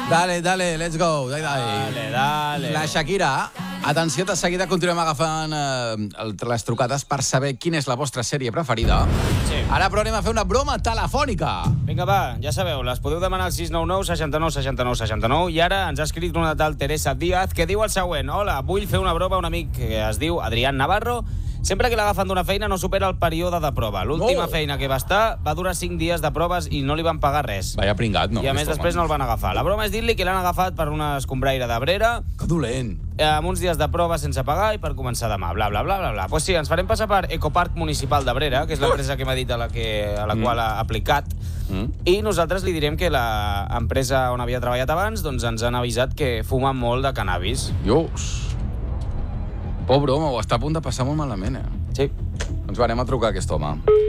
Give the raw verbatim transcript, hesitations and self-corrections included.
Dale, dale, let's go. Dale, dale. dale. La Shakira. Atenció, de seguida continuem agafant eh, les trucades per saber quina és la vostra sèrie preferida. Sí. Ara però anem a fer una broma telefònica. Vinga, va, ja sabeu, les podeu demanar al sis nou nou, seixanta-nou, seixanta-nou, seixanta-nou i ara ens ha escrit una tal Teresa Díaz que diu el següent. Hola, vull fer una broma a un amic que es diu Adrián Navarro. Sempre que l'agafen d'una feina no supera el període de prova. L'última Oh. feina que va estar va durar cinc dies de proves i no li van pagar res. Vaya pringat, no? I a més després no el van agafar. La broma és dir-li que l'han agafat per una escombraire d'Abrera, Que dolent. amb uns dies de prova sense pagar i per començar demà, bla, bla, bla, bla, bla. Pues sí, ens farem passar per Ecoparc Municipal d'Abrera, que és l'empresa que m'ha dit a la, que, a la mm. qual ha aplicat, mm. i nosaltres li direm que l'empresa on havia treballat abans doncs ens han avisat que fuma molt de cannabis. Dios. Pobre home, ho està a punt de passar molt malament, eh? Sí. Ens varem a trucar a aquest home.